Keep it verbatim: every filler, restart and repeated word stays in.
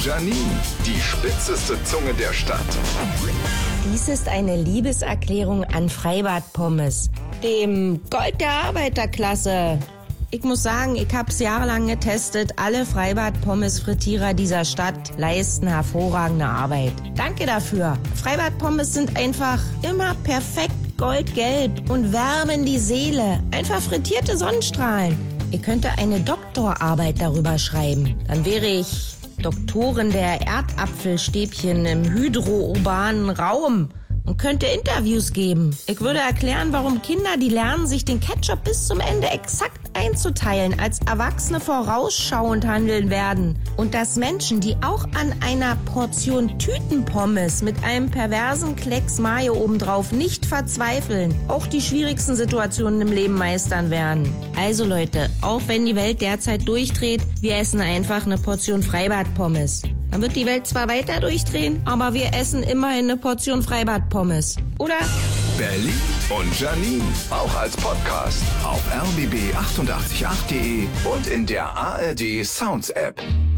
Janine, die spitzeste Zunge der Stadt. Dies ist eine Liebeserklärung an Freibad-Pommes, dem Gold der Arbeiterklasse. Ich muss sagen, ich hab's jahrelang getestet. Alle Freibad-Pommes-Frittierer dieser Stadt leisten hervorragende Arbeit. Danke dafür. Freibad-Pommes sind einfach immer perfekt goldgelb und wärmen die Seele. Einfach frittierte Sonnenstrahlen. Ihr könnte eine Doktorarbeit darüber schreiben. Dann wäre ich Doktorin der Erdapfelstäbchen im hydrourbanen Raum und könnte Interviews geben. Ich würde erklären, warum Kinder, die lernen, sich den Ketchup bis zum Ende exakt einzuteilen, als Erwachsene vorausschauend handeln werden. Und dass Menschen, die auch an einer Portion Tütenpommes mit einem perversen Klecks Mayo obendrauf nicht verzweifeln, auch die schwierigsten Situationen im Leben meistern werden. Also Leute, auch wenn die Welt derzeit durchdreht, wir essen einfach eine Portion Freibad-Pommes. Dann wird die Welt zwar weiter durchdrehen, aber wir essen immerhin eine Portion Freibad-Pommes. Oder? Berlin und Janine, auch als Podcast auf r b b acht acht acht punkt d e und in der A R D Sounds App.